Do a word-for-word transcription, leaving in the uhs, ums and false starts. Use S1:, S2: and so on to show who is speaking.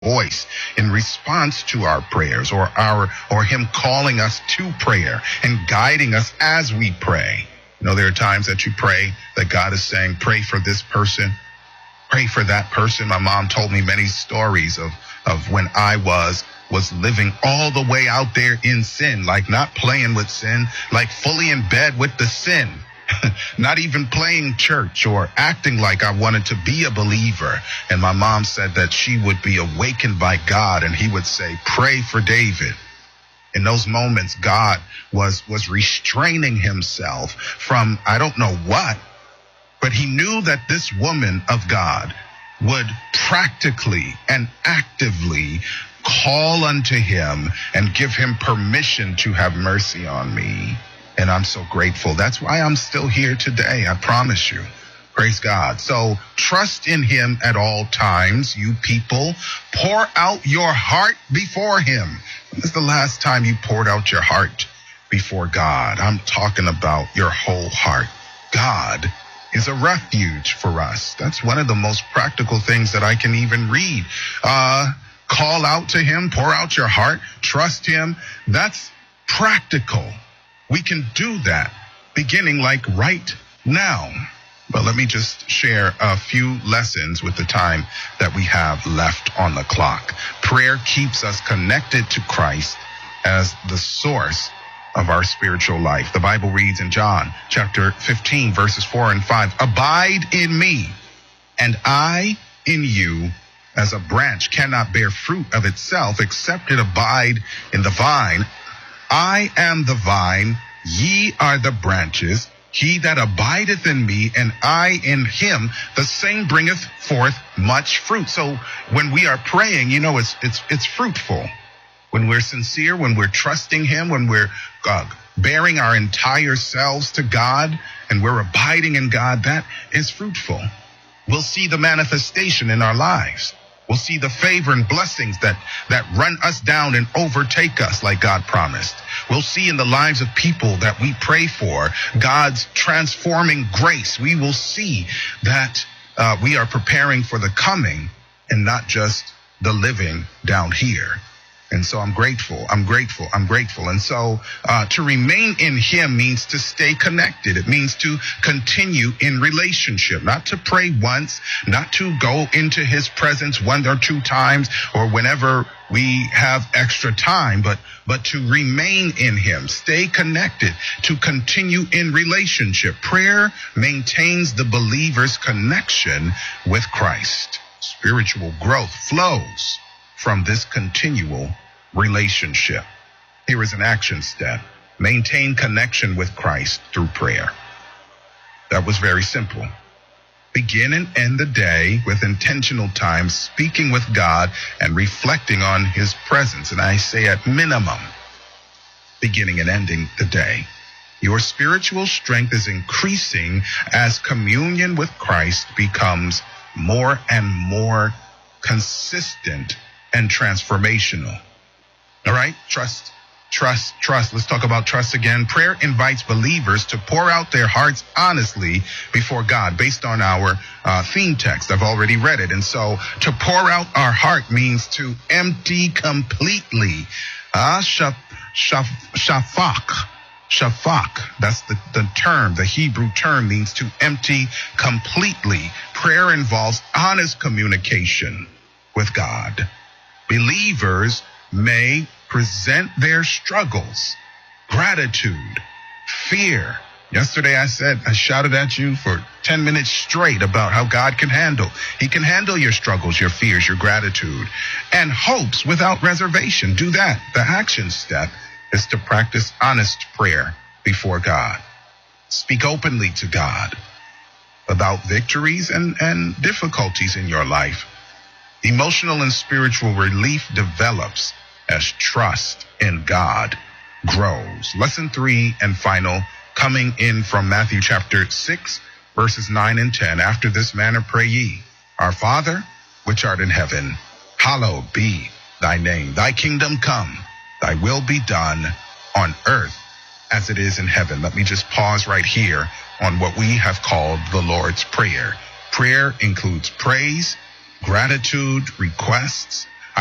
S1: voice in response to our prayers, or our or him calling us to prayer and guiding us as we pray. You know, there are times that you pray that God is saying, pray for this person, pray for that person. My mom told me many stories of, of when I was was living all the way out there in sin, like not playing with sin, like fully in bed with the sin, not even playing church or acting like I wanted to be a believer. And my mom said that she would be awakened by God, and he would say, pray for David. In those moments, God was, was restraining himself from, I don't know what, but he knew that this woman of God would practically and actively call unto him and give him permission to have mercy on me. And I'm so grateful. That's why I'm still here today. I promise you. Praise God. So trust in him at all times, you people. Pour out your heart before him. When is the last time you poured out your heart before God? I'm talking about your whole heart. God is a refuge for us. That's one of the most practical things that I can even read. Uh, call out to him, pour out your heart, trust him. That's practical. We can do that beginning like right now. But let me just share a few lessons with the time that we have left on the clock. Prayer keeps us connected to Christ as the source of our spiritual life. The Bible reads in John chapter fifteen, verses four and five, abide in me, and I in you, as a branch cannot bear fruit of itself except it abide in the vine. I am the vine, ye are the branches. He that abideth in me and I in him, the same bringeth forth much fruit. So when we are praying, you know, it's it's it's fruitful. When we're sincere, when we're trusting him, when we're uh, bearing our entire selves to God and we're abiding in God, that is fruitful. We'll see the manifestation in our lives. We'll see the favor and blessings that, that run us down and overtake us like God promised. We'll see in the lives of people that we pray for God's transforming grace. We will see that uh, we are preparing for the coming and not just the living down here. And so I'm grateful. I'm grateful. I'm grateful. And so uh, to remain in him means to stay connected. It means to continue in relationship, not to pray once, not to go into his presence one or two times or whenever we have extra time, but but to remain in him, stay connected, to continue in relationship. Prayer maintains the believer's connection with Christ. Spiritual growth flows from this continual relationship. Here is an action step. Maintain connection with Christ through prayer. That was very simple. Begin and end the day with intentional time speaking with God and reflecting on his presence. And I say at minimum, beginning and ending the day. Your spiritual strength is increasing as communion with Christ becomes more and more consistent and transformational. All right? Trust, trust, trust. Let's talk about trust again. Prayer invites believers to pour out their hearts honestly before God based on our uh, theme text. I've already read it. And so to pour out our heart means to empty completely. Uh, shaf, shaf, shafak. Shafak, that's the, the term, the Hebrew term means to empty completely. Prayer involves honest communication with God. Believers may present their struggles, gratitude, fear. Yesterday I said, I shouted at you for ten minutes straight about how God can handle. He can handle your struggles, your fears, your gratitude, and hopes without reservation. Do that. The action step is to practice honest prayer before God. Speak openly to God about victories and, and difficulties in your life. Emotional and spiritual relief develops as trust in God grows. Lesson three and final, coming in from Matthew chapter six, verses nine and ten. After this manner pray ye, Our Father, which art in heaven, hallowed be thy name. Thy kingdom come, thy will be done on earth as it is in heaven. Let me just pause right here on what we have called the Lord's Prayer. Prayer includes praise, gratitude, requests,